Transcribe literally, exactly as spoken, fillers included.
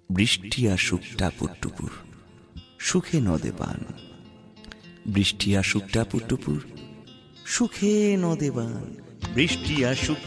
বৃষ্টি আসুক টাপুর টুপুর, সুখে নদে পান। বৃষ্টি আসুক টাপুর টুপুর, সুখে নদে বান। বৃষ্টি আসুক